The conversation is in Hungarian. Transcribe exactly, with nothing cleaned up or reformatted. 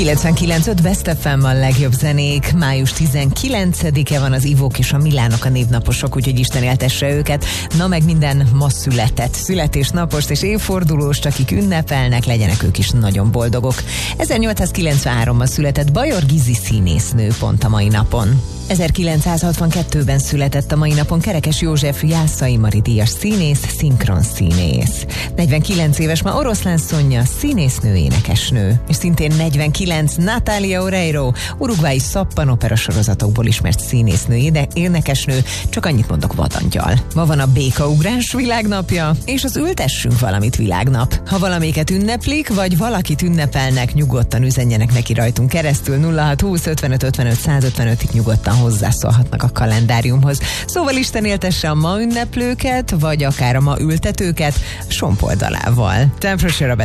kilencvenkilenc öt Best ef em a legjobb zenék. Május tizenkilencedike van, az Ivók és a Milánok a névnaposok, úgyhogy Isten éltesse őket. Na meg minden ma született, születésnapost és évfordulóst, akik ünnepelnek, legyenek ők is nagyon boldogok. ezernyolcszázkilencvenháromban született Bajor Gizi színésznő pont a mai napon. ezerkilencszázhatvankettőben született a mai napon Kerekes József Jászai Mari díjas színész, szinkron színész. negyvenkilenc éves ma Oroszlán Szonya, színésznő, énekesnő. És szintén negyvenkilenc Natália Oreiro, uruguayi szappanopera sorozatokból ismert színésznő, éde, énekesnő, csak annyit mondok, vadangyal. Ma van a békaugrás világnapja, és az ültessünk valamit világnap. Ha valamelyiket ünneplik, vagy valakit ünnepelnek, nyugodtan üzenjenek neki rajtunk keresztül. Nulla hat húsz ötvenöt ötvenöt százötvenötig nyugodtan hozzászólhatnak a kalendáriumhoz. Szóval Isten éltesse a ma ünneplőket, vagy akár a ma ültetőket Sompoldalával. Temperature